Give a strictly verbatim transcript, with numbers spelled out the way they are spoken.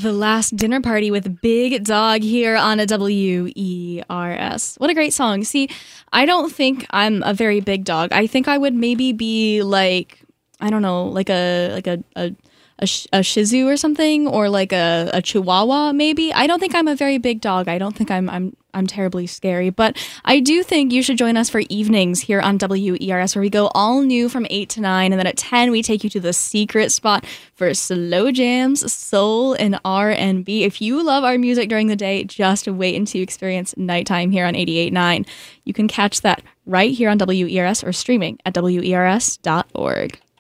The Last Dinner Party with Big Dog here on a W E R S. What a great song. See, I don't think I'm a very big dog. I think I would maybe be like, I don't know, like a like a a, a, sh- a Shih Tzu or something, or like a, a Chihuahua maybe. I don't think I'm a very big dog. I don't think I'm I'm I'm terribly scary, but I do think you should join us for evenings here on W E R S, where we go all new from eight to nine, and then at ten we take you to the secret spot for slow jams, soul, and R and B. If you love our music during the day, just wait until you experience nighttime here on eighty-eight point nine. You can catch that right here on W E R S or streaming at W E R S dot org.